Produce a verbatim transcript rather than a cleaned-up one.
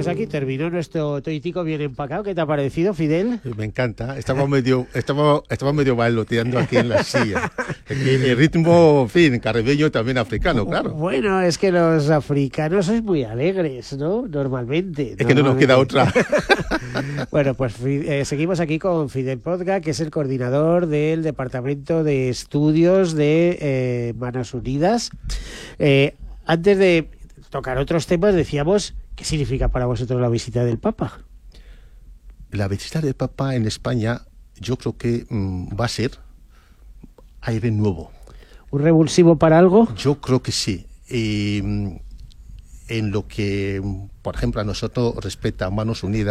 Pues aquí terminó nuestro toitico bien empacado. ¿Qué te ha parecido, Fidel? Me encanta. Estamos medio, estamos, estamos medio bailoteando aquí en la silla. El ritmo, en fin, caribeño también africano, claro. Bueno, es que los africanos sois muy alegres, ¿no? Normalmente. Es que no nos queda otra. Bueno, pues eh, seguimos aquí con Fidel Podga, que es el coordinador del Departamento de Estudios de eh, Manos Unidas. Eh, antes de tocar otros temas, decíamos, ¿qué significa para vosotros la visita del Papa? La visita del Papa en España, yo creo que mmm, va a ser aire nuevo. ¿Un revulsivo para algo? Yo creo que sí. Y, en lo que, por ejemplo, a nosotros respecta a Manos Unidas,